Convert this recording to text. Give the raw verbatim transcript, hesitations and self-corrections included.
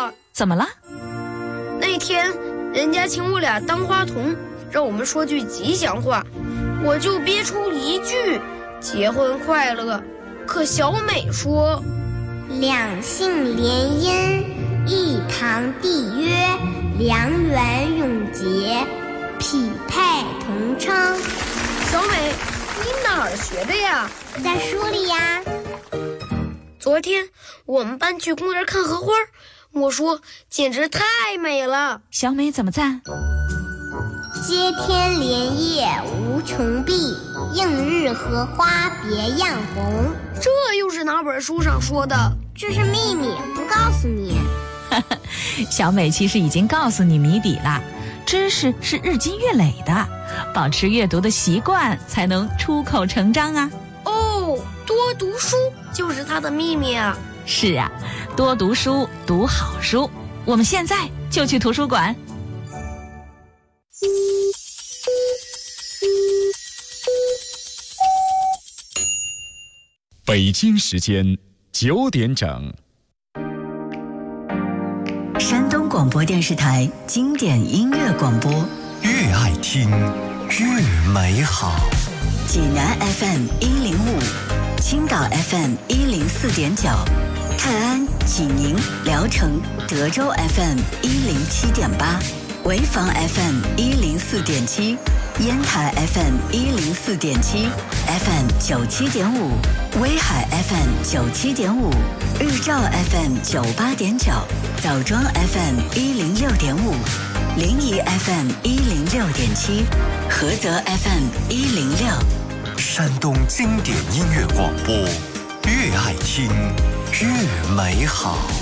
了。 怎么了？ 那天人家请我俩当花童，让我们说句吉祥话，我就憋出一句结婚快乐。可小美说， 两姓联姻，一堂缔约，良缘永结，匹配同称。 小美，你哪儿学的呀？ 在书里呀。 昨天我们班去公园看荷花，我说简直太美了。 小美怎么赞？ 接天莲叶无穷碧，映日荷花别样红。 这又是哪本书上说的？ 这是秘密，不告诉你。 小美其实已经告诉你谜底了，知识是日积月累的，保持阅读的习惯才能出口成章啊。 哦，多读书就是它的秘密啊。 是啊，多读书，读好书。我们现在就去图书馆。 北京时间九点整。 山东广播电视台经典音乐广播， 越爱听越美好。 济南 F M 一零五，青岛 F M 一零四点九，泰安、济宁、聊城、德州 F M 一零七点八，潍坊 F M 一零四点七，烟台 F M 一零四点七 ，F M 九七点五，威海 F M 九七点五，日照 F M 九八点九，枣庄 F M 一零六点五，临沂 F M 一零六点七，菏泽 F M 一零六。 山东经典音乐广播，越爱听越美好。